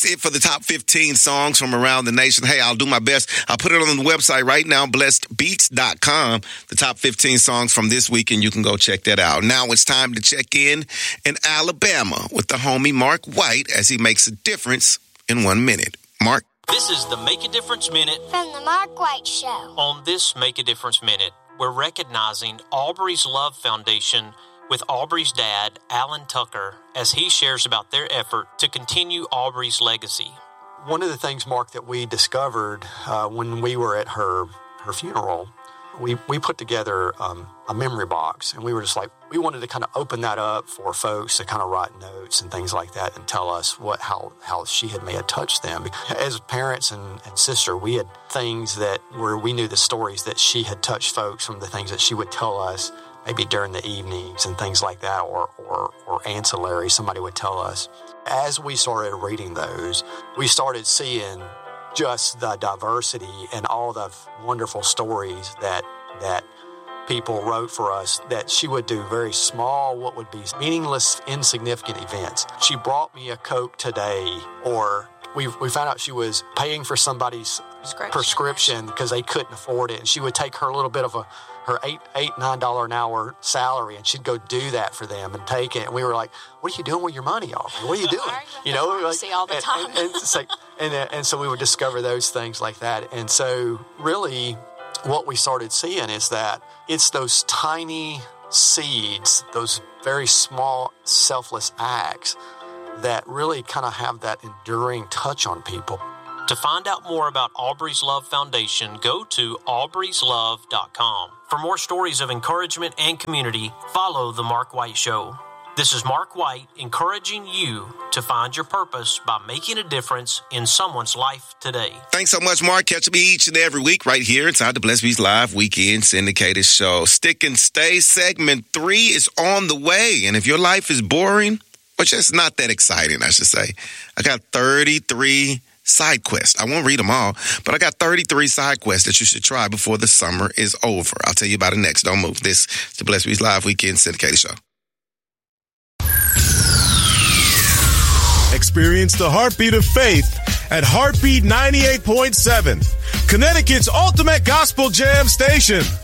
It for the top 15 songs from around the nation. Hey, I'll do my best. I'll put it on the website right now, blessedbeats.com. The top 15 songs from this week, and you can go check that out. Now it's time to check in Alabama with the homie Mark White as he makes a difference in 1 minute. Mark? This is the Make a Difference Minute from the Mark White Show. On this Make a Difference Minute, we're recognizing Aubrey's Love Foundation with Aubrey's dad, Alan Tucker, as he shares about their effort to continue Aubrey's legacy. One of the things, Mark, that we discovered when we were at her funeral, we put together a memory box, and we were just like, we wanted to kind of open that up for folks to kind of write notes and things like that and tell us how she may have touched them. As parents and sister, we had things where we knew the stories that she had touched folks from the things that she would tell us maybe during the evenings and things like that, or ancillary, somebody would tell us. As we started reading those, we started seeing just the diversity and all the wonderful stories that people wrote for us, that she would do very small, what would be meaningless, insignificant events. She brought me a Coke today, or we found out she was paying for somebody's prescription because they couldn't afford it, and she would take her little bit of her $9 an hour salary, and she'd go do that for them and take it. And we were like, "What are you doing with your money, Aubrey? What are you doing?" You know, like, see all the time. And so we would discover those things like that. And so really, what we started seeing is that it's those tiny seeds, those very small, selfless acts that really kind of have that enduring touch on people. To find out more about Aubrey's Love Foundation, go to aubreyslove.com. For more stories of encouragement and community, follow The Mark White Show. This is Mark White encouraging you to find your purpose by making a difference in someone's life today. Thanks so much, Mark. Catch me each and every week right here inside the Blessed Beats Live Weekend Syndicated Show. Stick and Stay segment 3 is on the way. And if your life is boring, or just not that exciting, I should say, I got 33 side quests. I won't read them all, but I got 33 side quests that you should try before the summer is over. I'll tell you about it next. Don't move. This is the Blessed Beats Live Weekend Syndicated Show. Experience the heartbeat of faith at Heartbeat 98.7, Connecticut's ultimate gospel jam station.